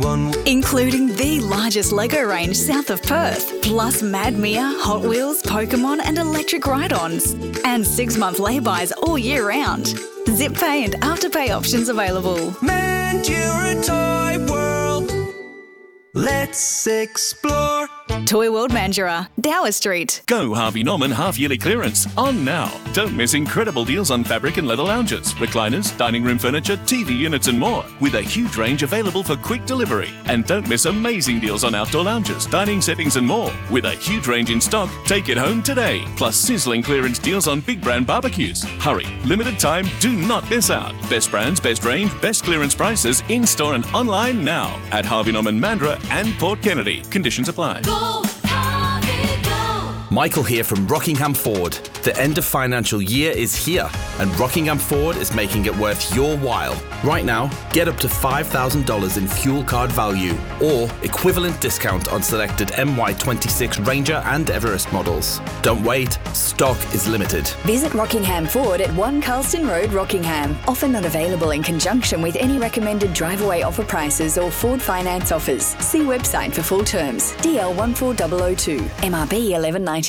Including the largest Lego range south of Perth, plus Mad Mia, Hot Wheels, Pokemon and electric ride-ons. And 6-month lay-bys all year round. Zip Pay and Afterpay options available. Mandurah Toy World. Let's explore. Toy World Mandurah, Dower Street. Go Harvey Norman half-yearly clearance on now. Don't miss incredible deals on fabric and leather lounges, recliners, dining room furniture, TV units and more, with a huge range available for quick delivery. And don't miss amazing deals on outdoor lounges, dining settings and more, with a huge range in stock. Take it home today. Plus sizzling clearance deals on big brand barbecues. Hurry, limited time, do not miss out. Best brands, best range, best clearance prices in-store and online now at Harvey Norman Mandurah and Port Kennedy. Conditions apply. Michael here from Rockingham Ford. The end of financial year is here, and Rockingham Ford is making it worth your while. Right now, get up to $5,000 in fuel card value or equivalent discount on selected MY26 Ranger and Everest models. Don't wait, stock is limited. Visit Rockingham Ford at 1 Carlston Road, Rockingham. Offer not available in conjunction with any recommended drive-away offer prices or Ford finance offers. See website for full terms. DL 14002, MRB 1190.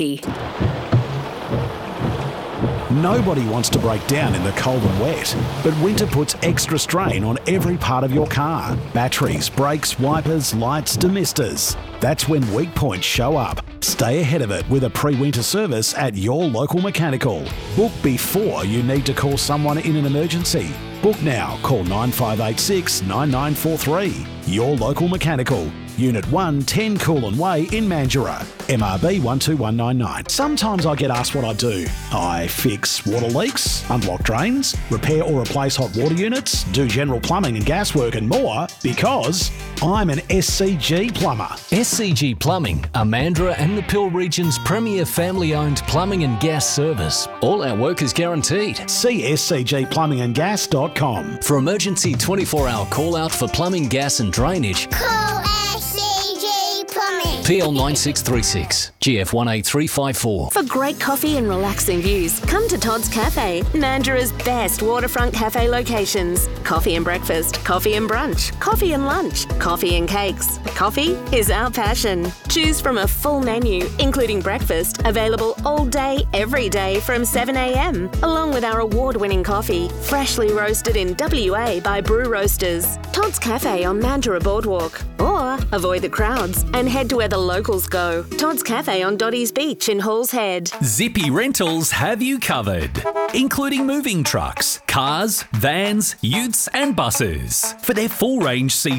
Nobody wants to break down in the cold and wet, but winter puts extra strain on every part of your car. Batteries, brakes, wipers, lights, demisters. That's when weak points show up. Stay ahead of it with a pre-winter service at your local mechanical. Book before you need to call someone in an emergency. Book now. Call 9586 9943. Your local mechanical. Unit 1, 10 Coolin Way in Mandurah. MRB 12199. Sometimes I get asked what I do. I fix water leaks, unblock drains, repair or replace hot water units, do general plumbing and gas work and more because I'm an SCG plumber. SCG Plumbing, a Mandurah and the Peel region's premier family-owned plumbing and gas service. All our work is guaranteed. See scgplumbingandgas.com. For emergency 24-hour call-out for plumbing, gas and drainage, Call SCG Plumbing. PL 9636, GF 18354. For great coffee and relaxing views, come to Todd's Cafe, Mandurah's best waterfront cafe locations. Coffee and breakfast, coffee and brunch, coffee and lunch, coffee and cakes. Coffee is our passion. Choose from a full menu, including breakfast, available all day, every day from 7 a.m, along with our award-winning coffee, freshly roasted in WA by Brew Roasters. Todd's Cafe on Mandurah Boardwalk. Or avoid the crowds and head to where the locals go. Todd's Cafe on Dotty's Beach in Halls Head. Zippy Rentals have you covered, including moving trucks, cars, vans, utes and buses. For their full range, see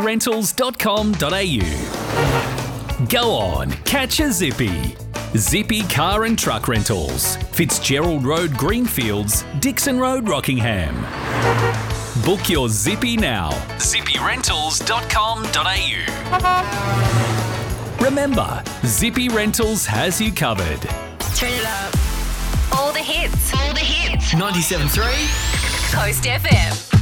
zippyrentals.com.au. Go on, catch a Zippy. Zippy Car and Truck Rentals, Fitzgerald Road, Greenfields, Dixon Road, Rockingham. Book your Zippy now. zippyrentals.com.au. Remember, Zippy Rentals has you covered. Turn it up. All the hits. 97.3 Coast FM.